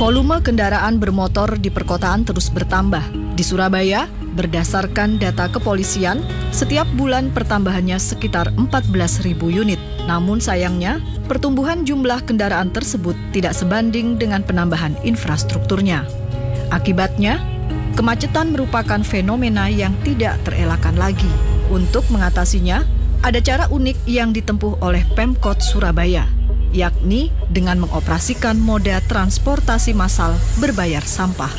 Volume kendaraan bermotor di perkotaan terus bertambah. Di Surabaya, berdasarkan data kepolisian, setiap bulan pertambahannya sekitar 14.000 unit. Namun sayangnya, pertumbuhan jumlah kendaraan tersebut tidak sebanding dengan penambahan infrastrukturnya. Akibatnya, kemacetan merupakan fenomena yang tidak terelakkan lagi. Untuk mengatasinya, ada cara unik yang ditempuh oleh Pemkot Surabaya, yakni dengan mengoperasikan moda transportasi massal berbayar sampah.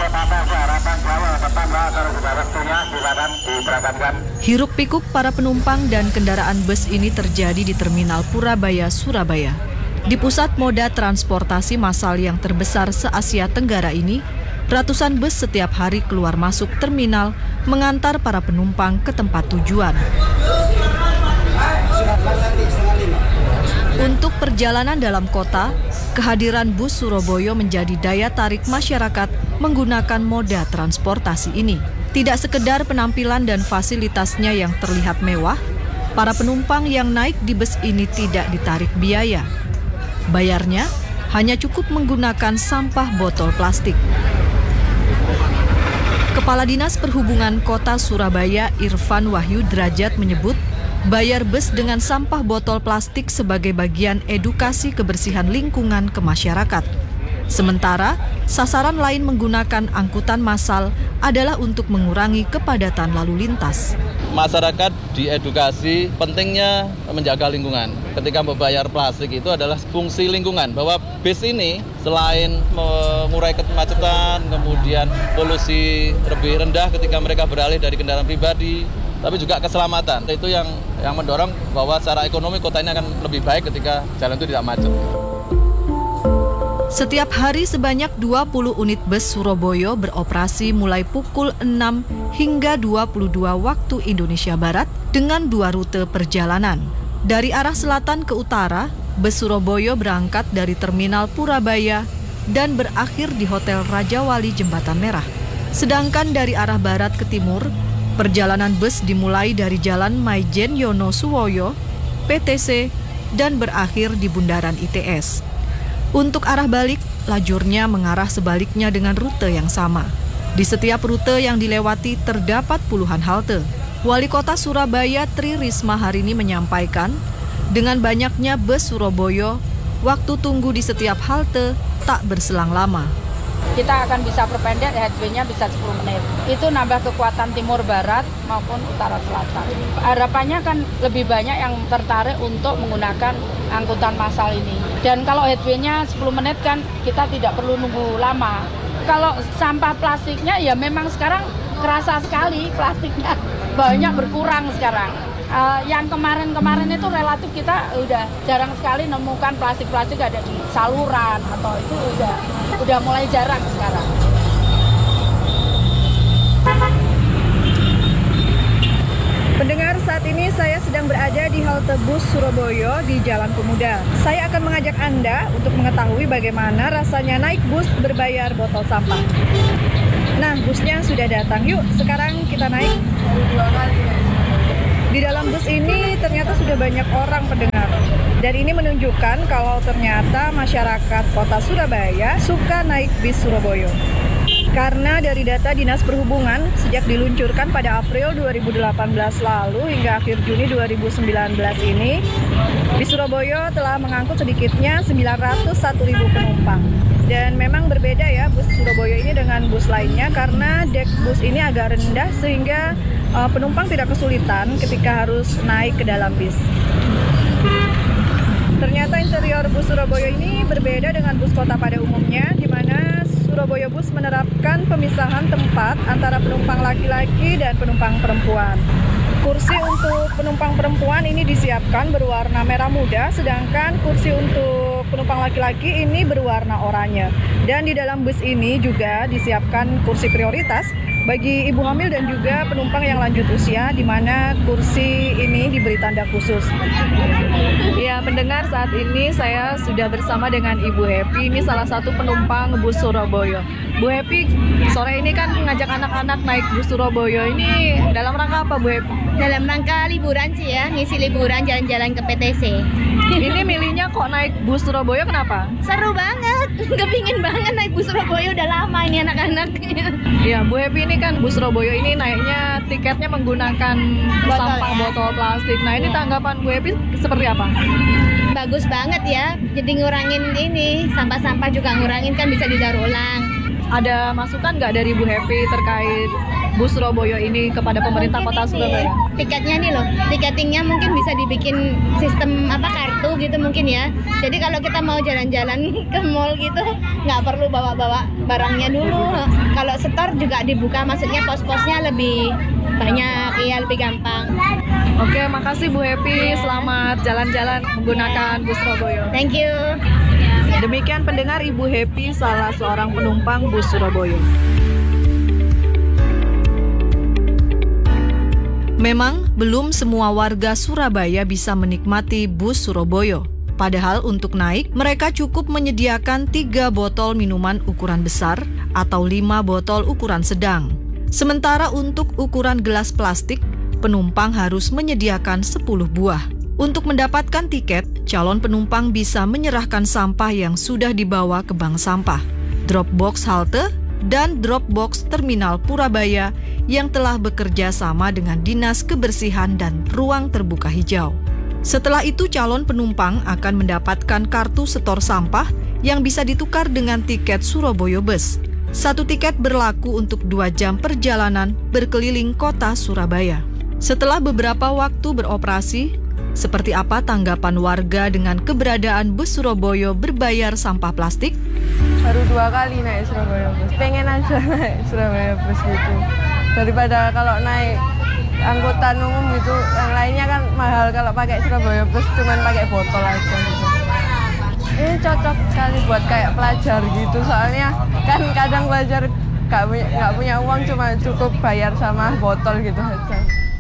Hiruk pikuk para penumpang dan kendaraan bus ini terjadi di Terminal Purabaya, Surabaya. Di pusat moda transportasi massal yang terbesar se-Asia Tenggara ini, ratusan bus setiap hari keluar masuk terminal mengantar para penumpang ke tempat tujuan. Untuk perjalanan dalam kota, kehadiran bus Surabaya menjadi daya tarik masyarakat menggunakan moda transportasi ini. Tidak sekedar penampilan dan fasilitasnya yang terlihat mewah, para penumpang yang naik di bus ini tidak ditarik biaya. Bayarnya hanya cukup menggunakan sampah botol plastik. Kepala Dinas Perhubungan Kota Surabaya Irfan Wahyu Drajat menyebut, bayar bus dengan sampah botol plastik sebagai bagian edukasi kebersihan lingkungan ke masyarakat. Sementara, sasaran lain menggunakan angkutan massal adalah untuk mengurangi kepadatan lalu lintas. Masyarakat diedukasi pentingnya menjaga lingkungan. Ketika membayar plastik itu adalah fungsi lingkungan, bahwa bis ini selain mengurai kemacetan, kemudian polusi lebih rendah ketika mereka beralih dari kendaraan pribadi, tapi juga keselamatan. Itu yang mendorong bahwa secara ekonomi kota ini akan lebih baik ketika jalan itu tidak macet. Setiap hari sebanyak 20 unit bus Surabaya beroperasi mulai pukul 6 hingga 22 waktu Indonesia Barat dengan 2 rute perjalanan. Dari arah selatan ke utara, bus Surabaya berangkat dari Terminal Purabaya dan berakhir di Hotel Raja Wali Jembatan Merah. Sedangkan dari arah barat ke timur, perjalanan bus dimulai dari Jalan Maijen Yono Suwoyo, PTC, dan berakhir di Bundaran ITS. Untuk arah balik, lajurnya mengarah sebaliknya dengan rute yang sama. Di setiap rute yang dilewati terdapat puluhan halte. Wali Kota Surabaya Tri Risma hari ini menyampaikan, dengan banyaknya bus Surabaya, waktu tunggu di setiap halte tak berselang lama. Kita akan bisa perpendek, headway-nya bisa 10 menit. Itu nambah kekuatan timur barat maupun utara selatan. Harapannya kan lebih banyak yang tertarik untuk menggunakan angkutan massal ini. Dan kalau headway-nya 10 menit kan kita tidak perlu nunggu lama. Kalau sampah plastiknya ya memang sekarang kerasa sekali plastiknya. Banyak berkurang sekarang. Yang kemarin-kemarin itu relatif kita udah jarang sekali nemukan plastik-plastik ada di saluran atau itu udah mulai jarang sekarang. Pendengar, saat ini saya sedang berada di halte bus Surabaya di Jalan Pemuda. Saya akan mengajak Anda untuk mengetahui bagaimana rasanya naik bus berbayar botol sampah. Nah, busnya sudah datang. Yuk, sekarang kita naik. Di dalam bus ini ternyata sudah banyak orang, pendengar. Dan ini menunjukkan kalau ternyata masyarakat kota Surabaya suka naik bis Surabaya. Karena dari data Dinas Perhubungan, sejak diluncurkan pada April 2018 lalu hingga akhir Juni 2019 ini, bis Surabaya telah mengangkut sedikitnya 901.000 penumpang. Dan memang berbeda ya bus Surabaya ini dengan bus lainnya karena dek bus ini agak rendah sehingga penumpang tidak kesulitan ketika harus naik ke dalam bis. Ternyata interior bus Surabaya ini berbeda dengan bus kota pada umumnya, di mana Surabaya Bus menerapkan pemisahan tempat antara penumpang laki-laki dan penumpang perempuan. Kursi untuk penumpang perempuan ini disiapkan berwarna merah muda, sedangkan kursi untuk penumpang laki-laki ini berwarna oranye. Dan di dalam bus ini juga disiapkan kursi prioritas bagi ibu hamil dan juga penumpang yang lanjut usia, di mana kursi ini diberi tanda khusus. Ya, pendengar, saat ini saya sudah bersama dengan Ibu Happy. Ini salah satu penumpang bus Surabaya. Bu Happy, sore ini kan ngajak anak-anak naik bus Surabaya. Ini dalam rangka apa, Bu Happy? Dalam rangka liburan sih ya, ngisi liburan jalan-jalan ke PTC. Ini milihnya kok naik bus Surabaya, kenapa? Seru banget. kepingin banget naik bus Surabaya, udah lama ini anak-anak. Iya, Bu Happy ini kan bus Surabaya ini naiknya tiketnya menggunakan sampah botol plastik. Nah, ini tanggapan Bu Happy seperti apa? Bagus banget ya, jadi ngurangin ini, sampah-sampah juga ngurangin kan bisa didaur ulang. Ada masukan nggak dari Bu Happy terkait bus Surabaya ini kepada pemerintah Kota Surabaya? Tiketnya nih loh, tiketingnya mungkin bisa dibikin sistem kartu gitu mungkin ya. Jadi kalau kita mau jalan-jalan ke mall gitu nggak perlu bawa-bawa barangnya dulu. Kalau setor juga dibuka, maksudnya pos-posnya lebih banyak, ya lebih gampang. Oke, makasih Bu Happy. Selamat jalan-jalan menggunakan bus Surabaya. Thank you. Demikian pendengar, Ibu Happy, salah seorang penumpang bus Surabaya. Memang belum semua warga Surabaya bisa menikmati bus Surabaya. Padahal untuk naik, mereka cukup menyediakan 3 botol minuman ukuran besar atau 5 botol ukuran sedang. Sementara untuk ukuran gelas plastik, penumpang harus menyediakan 10 buah. Untuk mendapatkan tiket, calon penumpang bisa menyerahkan sampah yang sudah dibawa ke bank sampah, drop box halte, dan drop box terminal Purabaya yang telah bekerja sama dengan Dinas Kebersihan dan Ruang Terbuka Hijau. Setelah itu, calon penumpang akan mendapatkan kartu setor sampah yang bisa ditukar dengan tiket Surabaya Bus. Satu tiket berlaku untuk 2 jam perjalanan berkeliling kota Surabaya. Setelah beberapa waktu beroperasi, seperti apa tanggapan warga dengan keberadaan bus Surabaya berbayar sampah plastik? Baru 2 kali naik Surabaya Bus. Pengen aja naik Surabaya Bus gitu. Daripada kalau naik angkutan umum gitu, yang lainnya kan mahal. Kalau pakai Surabaya Bus cuman pakai botol aja gitu. Ini cocok sekali buat kayak pelajar gitu. Soalnya kan kadang pelajar nggak punya uang, cuma cukup bayar sama botol gitu aja.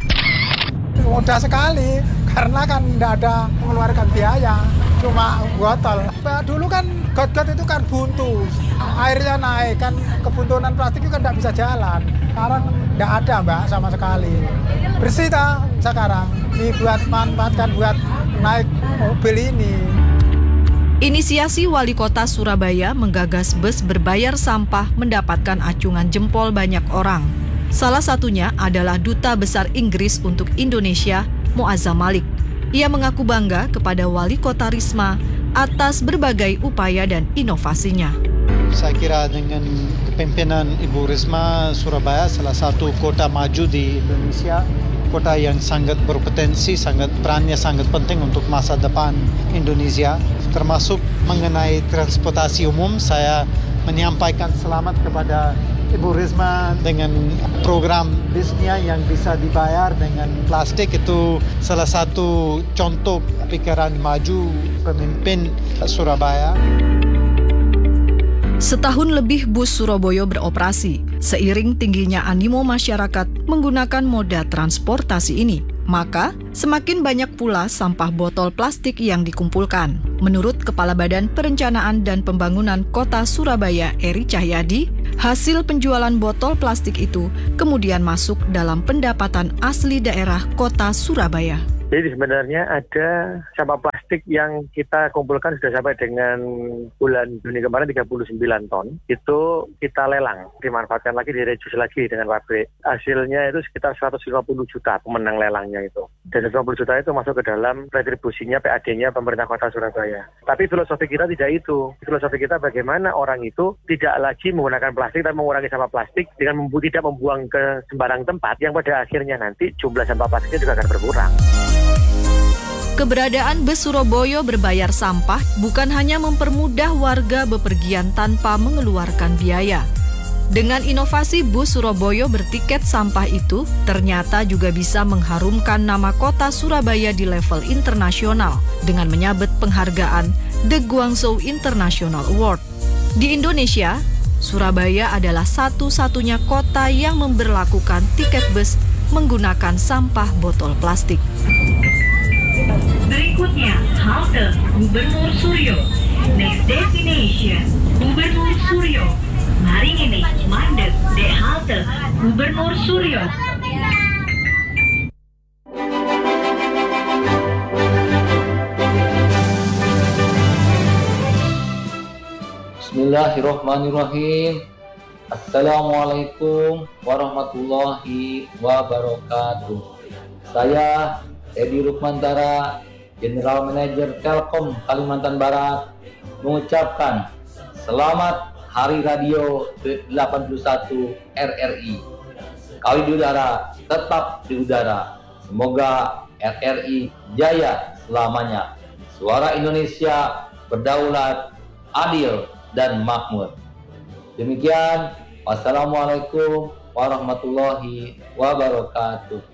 Mudah sekali, karena kan tidak ada mengeluarkan biaya, cuma botol. Dulu kan got-got itu kan buntu, airnya naik, kan kebuntuan plastik itu kan tidak bisa jalan. Sekarang tidak ada Mbak sama sekali. Bersih tak sekarang, dibuat manfaatkan buat naik mobil ini. Inisiasi Wali Kota Surabaya menggagas bus berbayar sampah mendapatkan acungan jempol banyak orang. Salah satunya adalah Duta Besar Inggris untuk Indonesia, Muazzam Malik. Ia mengaku bangga kepada Wali Kota Risma atas berbagai upaya dan inovasinya. Saya kira dengan kepemimpinan Ibu Risma, Surabaya salah satu kota maju di Indonesia, kota yang sangat berpotensi, perannya sangat penting untuk masa depan Indonesia, termasuk mengenai transportasi umum. Saya menyampaikan selamat kepada Ibu Risma dengan program bisnya yang bisa dibayar dengan plastik. Itu salah satu contoh pikiran maju pemimpin Surabaya. Setahun lebih bus Surabaya beroperasi. Seiring tingginya animo masyarakat menggunakan moda transportasi ini, maka semakin banyak pula sampah botol plastik yang dikumpulkan. Menurut Kepala Badan Perencanaan dan Pembangunan Kota Surabaya, Eri Cahyadi, hasil penjualan botol plastik itu kemudian masuk dalam pendapatan asli daerah Kota Surabaya. Jadi sebenarnya ada sampah plastik yang kita kumpulkan sudah sampai dengan bulan Juni kemarin 39 ton. Itu kita lelang, dimanfaatkan lagi, direduksi lagi dengan pabrik. Hasilnya itu sekitar 150 juta pemenang lelangnya itu. Dan 150 juta itu masuk ke dalam retribusinya PAD-nya pemerintah Kota Surabaya. Tapi filosofi kita tidak itu. Filosofi kita bagaimana orang itu tidak lagi menggunakan plastik tapi mengurangi sampah plastik dengan tidak membuang ke sembarang tempat yang pada akhirnya nanti jumlah sampah plastiknya juga akan berkurang. Keberadaan bus Surabaya berbayar sampah bukan hanya mempermudah warga bepergian tanpa mengeluarkan biaya. Dengan inovasi bus Surabaya bertiket sampah itu, ternyata juga bisa mengharumkan nama kota Surabaya di level internasional dengan menyabet penghargaan The Guangzhou International Award. Di Indonesia, Surabaya adalah satu-satunya kota yang memberlakukan tiket bus menggunakan sampah botol plastik. Berikutnya, halte Gubernur Suryo. Next destination, Gubernur Suryo. Mari ini, mandek di halte Gubernur Suryo. Bismillahirrahmanirrahim. Assalamualaikum warahmatullahi wabarakatuh. Saya Edi Rukmantara, General Manager Telkom Kalimantan Barat, mengucapkan selamat Hari Radio ke-81 RRI. Kami di udara, tetap di udara. Semoga RRI jaya selamanya. Suara Indonesia berdaulat, adil, dan makmur. Demikian, wassalamualaikum warahmatullahi wabarakatuh.